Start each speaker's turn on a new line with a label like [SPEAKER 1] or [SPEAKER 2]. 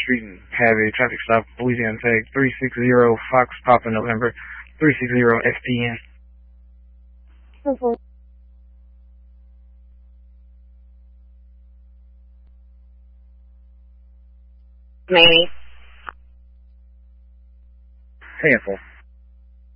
[SPEAKER 1] Street and have a traffic stop, Louisiana tag 360 Fox Papa November 360 FPN.
[SPEAKER 2] Manny.
[SPEAKER 1] Handful.